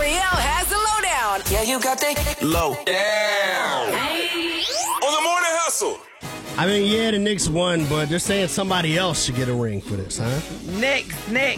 L'Oreal has the lowdown. Yeah, you got that low. Yeah. On the morning hustle. I mean, yeah, the Knicks won, but they're saying somebody else should get a ring for this, huh? Knicks.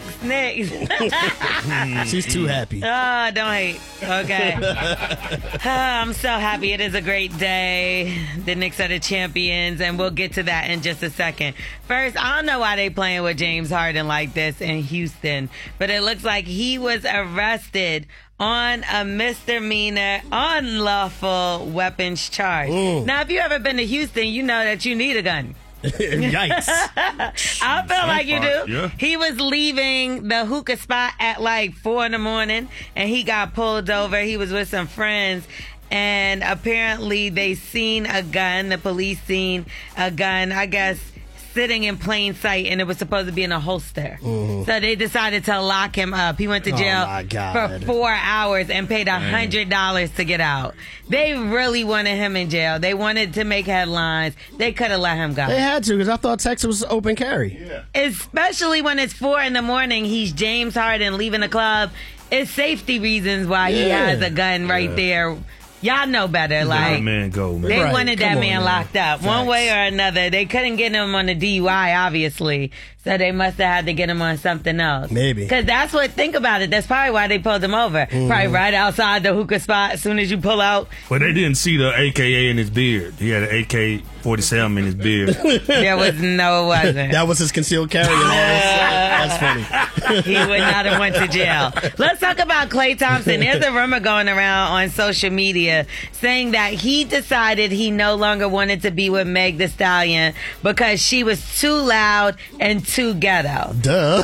She's too happy. Oh, don't hate. Okay. I'm so happy. It is a great day. The Knicks are the champions, and we'll get to that in just a second. First, I don't know why they playing with James Harden like this in Houston, but it looks like he was arrested on a misdemeanor unlawful weapons charge. Now, if you ever been to Houston, you know that you need a gun. Yikes. I feel like you do. Yeah. He was leaving the hookah spot at like 4 a.m, and he got pulled over. He was with some friends, and apparently they seen a gun. The police seen a gun, I guess, sitting in plain sight, and it was supposed to be in a holster. So they decided to lock him up. He went to jail for 4 hours and paid $100 to get out. They really wanted him in jail. They wanted to make headlines. They could have let him go. They had to, because I thought Texas was open carry. Yeah. Especially when it's 4 a.m. He's James Harden leaving the club. It's safety reasons why he has a gun right there. Y'all know better. Let man go, man. They Right. wanted that Come on, man man. locked up one Facts. way or another. They couldn't get him on the DUI, obviously. So they must have had to get him on something else. Maybe. Because that's what, think about it. That's probably why they pulled him over. Probably right outside the hookah spot as soon as you pull out. But they didn't see the AKA in his beard. He had an AK-47 in his beard. There was no, it wasn't. That was his concealed carry. That's funny. He would not have went to jail. Let's talk about Klay Thompson. There's a rumor going around on social media saying that he decided he no longer wanted to be with Meg Thee Stallion because she was too loud and too ghetto. Duh.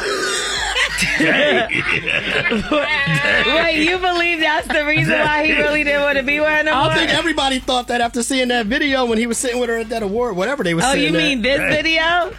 Wait, you believe that's the reason why he really didn't want to be with her no I more? think everybody thought that after seeing that video when he was sitting with her at that award, whatever they were Oh, sitting you at. mean this video?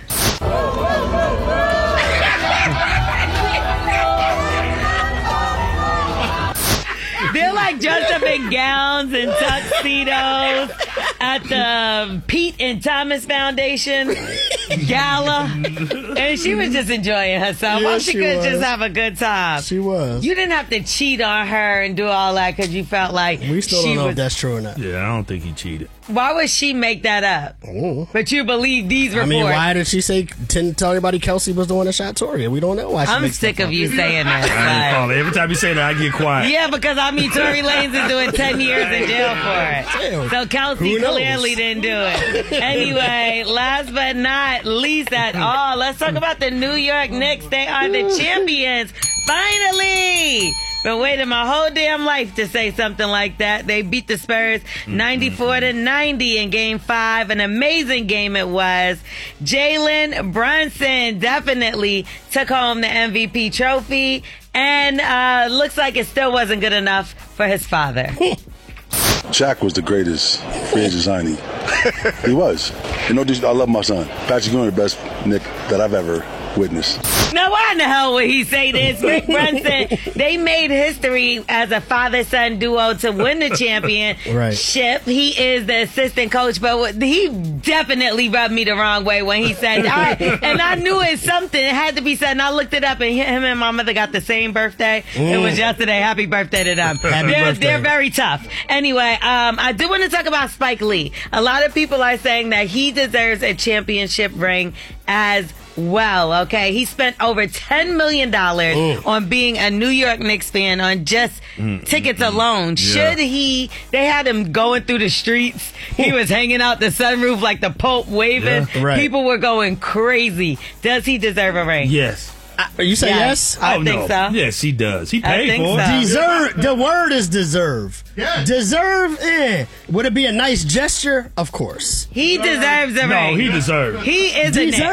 They're like dressed up in gowns and tuxedos at the Pete and Thomas Foundation gala. And she was just enjoying herself. Yeah, Well, she she could was. just have a good time. She was. You didn't have to cheat on her and do all that because you felt like We still she don't know was. if that's true or not. Yeah, I don't think he cheated. Why would she make that up? But you believe these I reports. mean, why did she say tell everybody Kelsey was the one that shot Toria? We don't know why she I'm makes sick stuff of up. you saying I this. ain't Like, calling. Every time you say that, I get quiet. yeah, because I mean, Tory Lanez is doing 10 years in jail for it. Damn. So Kelsey Who knows? clearly didn't do it. Anyway, last but not least at all, let's talk about the New York Knicks. They are the champions. Finally! Been waiting my whole damn life to say something like that. They beat the Spurs 94-90 in Game 5. An amazing game it was. Jalen Brunson definitely took home the MVP trophy. And looks like it still wasn't good enough for his father. Shaq was the greatest free agent signing. He was. You know, I love my son. Patrick Ewing, the best Nick that I've ever witnessed. Now, why in the hell would he say this? Rick Brunson, they made history as a father-son duo to win the championship. He is the assistant coach, but he definitely rubbed me the wrong way when he said, and I knew it's something. It had to be said, and I looked it up, and him and my mother got the same birthday. It was yesterday. Happy birthday to them. They're very tough. Anyway, I do want to talk about Spike Lee. A lot of people are saying that he deserves a championship ring as well, okay? He spent over $10 million on being a New York Knicks fan on just tickets alone. Yeah. They had him going through the streets. He was hanging out the sunroof like the Pope waving. Yeah, right. People were going crazy. Does he deserve a ring? Yes. You say yes? I think so. Yes, he does. He I paid think for it. so. Deserve. The word is deserve. Yeah. Deserve, Would it be a nice gesture? Of course. He deserves a No, ring. he deserves it. He is a Knick.